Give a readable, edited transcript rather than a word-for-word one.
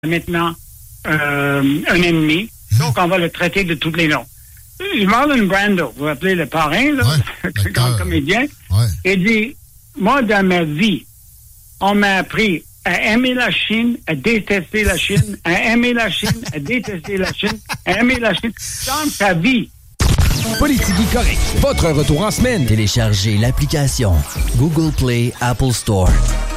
maintenant un ennemi. Donc, on va le traiter de tous les noms. Marlon Brando, vous vous appelez le parrain, là, grand comédien, il dit, moi, dans ma vie, on m'a appris à aimer la Chine, à détester la Chine, à aimer la Chine, à détester la Chine, à aimer la Chine, dans sa vie. Politique correct. Votre retour en semaine. Téléchargez l'application Google Play, Apple Store.